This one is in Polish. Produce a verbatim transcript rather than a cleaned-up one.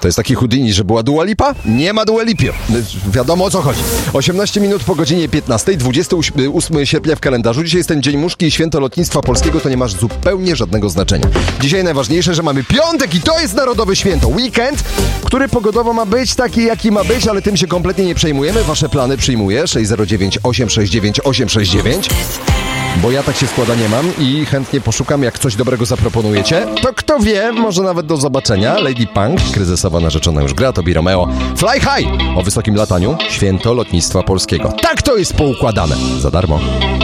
To jest taki Houdini, że była Dua Lipa? Nie ma Dua Lipy. Wiadomo, o co chodzi. osiemnaście minut po godzinie piętnastej, dwudziestego ósmego sierpnia w kalendarzu. Dzisiaj jest ten Dzień Muszki i Święto Lotnictwa Polskiego, to nie ma zupełnie żadnego znaczenia. Dzisiaj najważniejsze, że mamy piątek i to jest narodowe święto. Weekend, który pogodowo ma być taki, jaki ma być, ale tym się kompletnie nie przejmujemy. Wasze plany przyjmuję. sześć zero dziewięć, osiem sześć dziewięć, osiem sześć dziewięć. Bo ja tak się składa nie mam i chętnie poszukam, jak coś dobrego zaproponujecie. To kto wie, może nawet do zobaczenia. Lady Punk, kryzysowa narzeczona już gra, Tobi Romeo. Fly High o wysokim lataniu, Święto Lotnictwa Polskiego. Tak to jest poukładane. Za darmo.